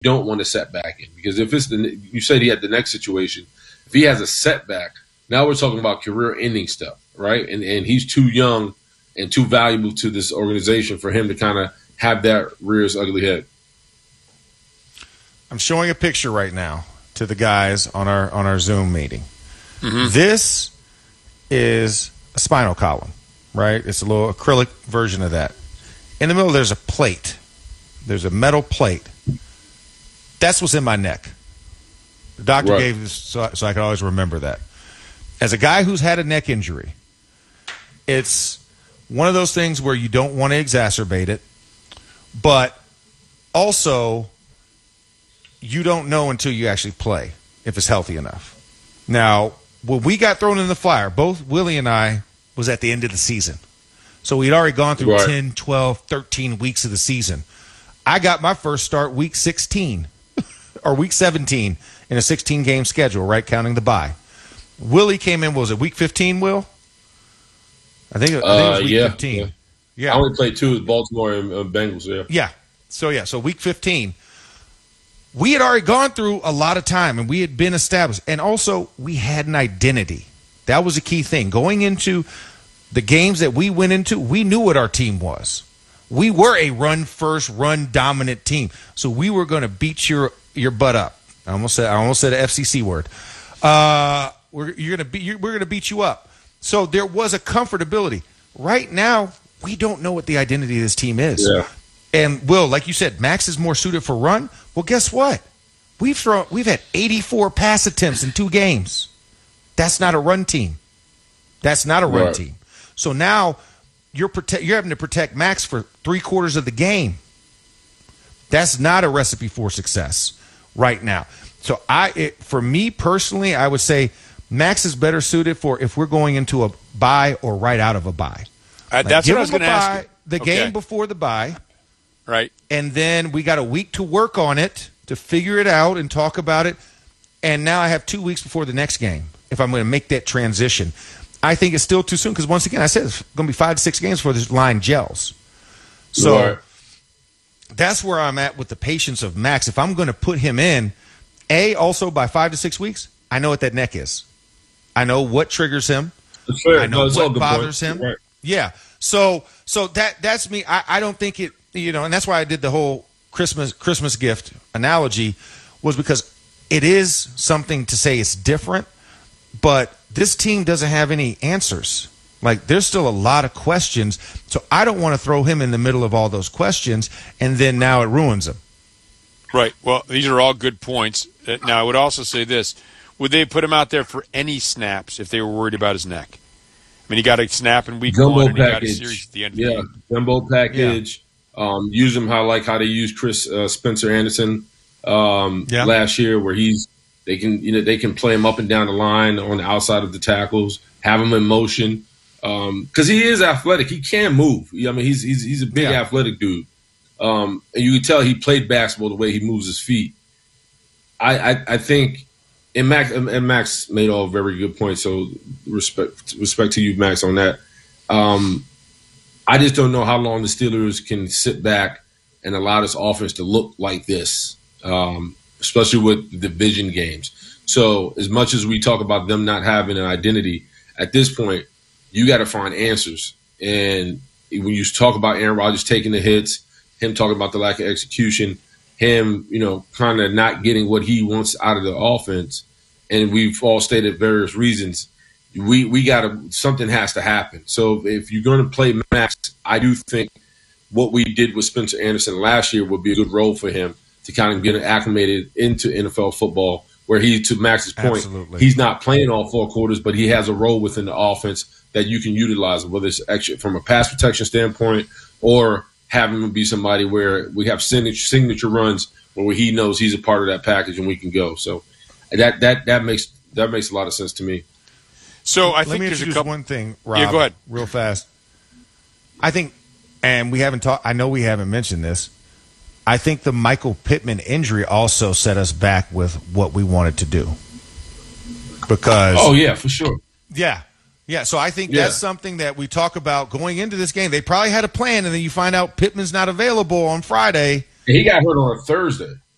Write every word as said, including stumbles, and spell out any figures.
don't want a setback in, because if it's the you said he had the next situation, if he has a setback, now we're talking about career-ending stuff, right? And and he's too young and too valuable to this organization for him to kind of have that rear his ugly head. I'm showing a picture right now to the guys on our on our Zoom meeting. Mm-hmm. This is a spinal column, right? It's a little acrylic version of that. In the middle, there's a plate. There's a metal plate. That's what's in my neck. The doctor right. gave this so, so I could always remember that. As a guy who's had a neck injury, it's one of those things where you don't want to exacerbate it, but also you don't know until you actually play if it's healthy enough. Now, when we got thrown in the fire, both Willie and I was at the end of the season. So we'd already gone through right. ten, twelve, thirteen weeks of the season. I got my first start week sixteen or week seventeen in a sixteen-game schedule, right, counting the bye. Willie came in, what was it, week fifteen, Will? I think, I think it was uh, week yeah, fifteen. Yeah. yeah. I only played two with Baltimore and uh, Bengals, yeah. Yeah. So, yeah, so week fifteen. We had already gone through a lot of time, and we had been established. And also, we had an identity. That was a key thing. Going into the games that we went into, we knew what our team was. We were a run-first, run-dominant team. So we were going to beat your your butt up. I almost said I almost said an F C C word. Uh, we're you're going to beat we're going to beat you up. So there was a comfortability. Right now, we don't know what the identity of this team is. Yeah. And Will, like you said, Max is more suited for run. Well, guess what? We've thrown we've had eighty-four pass attempts in two games. That's not a run team. That's not a run right. team. So now you're prote- you're having to protect Max for three quarters of the game. That's not a recipe for success right now. So I, it, for me personally, I would say Max is better suited for if we're going into a bye or right out of a bye. Uh, like that's what I was going to ask you. The okay. game before the bye. Right. And then we got a week to work on it, to figure it out and talk about it. And now I have two weeks before the next game if I'm going to make that transition. I think it's still too soon because, once again, I said it's going to be five to six games before this line gels. So right. that's where I'm at with the patience of Max. If I'm going to put him in, A, also by five to six weeks, I know what that neck is. I know what triggers him. That's fair. I know no, what bothers point. him. Right. Yeah. So so that that's me. I, I don't think it, you know, and that's why I did the whole Christmas Christmas gift analogy, was because it is something to say it's different, but this team doesn't have any answers. Like, there's still a lot of questions, so I don't want to throw him in the middle of all those questions, and then now it ruins him. Right. Well, these are all good points. Now, I would also say this. Would they put him out there for any snaps if they were worried about his neck? I mean, he got a snap in week Jumbo one, and he got a package. series at the end of yeah, the game. jumbo package. Yeah. Um, use him how like how they used Chris uh, Spencer Anderson um, yeah. last year, where he's they can you know they can play him up and down the line on the outside of the tackles, have him in motion because um, he is athletic. He can move. I mean, he's he's he's a big yeah. athletic dude, um, and you can tell he played basketball the way he moves his feet. I I, I think. And Max, and Max made all very good points, so respect respect to you, Max, on that. Um, I just don't know how long the Steelers can sit back and allow this offense to look like this, um, especially with division games. So as much as we talk about them not having an identity, at this point, you got to find answers. And when you talk about Aaron Rodgers taking the hits, him talking about the lack of execution, him, you know, kind of not getting what he wants out of the offense, and we've all stated various reasons, we we got to – something has to happen. So if you're going to play Max, I do think what we did with Spencer Anderson last year would be a good role for him to kind of get acclimated into N F L football, where he, to Max's point, Absolutely. He's not playing all four quarters, but he has a role within the offense that you can utilize, whether it's actually from a pass protection standpoint or – have him be somebody where we have signature, signature runs where he knows he's a part of that package and we can go. So that that that makes that makes a lot of sense to me. So I Let think me there's a introduce couple. one thing, Rob. Yeah, go ahead. Real fast. I think, and we haven't talked. I know we haven't mentioned this. I think the Michael Pittman injury also set us back with what we wanted to do. Because oh yeah, for sure. Yeah. Yeah, so I think yeah. that's something that we talk about going into this game. They probably had a plan, and then you find out Pittman's not available on Friday. He got hurt on a Thursday.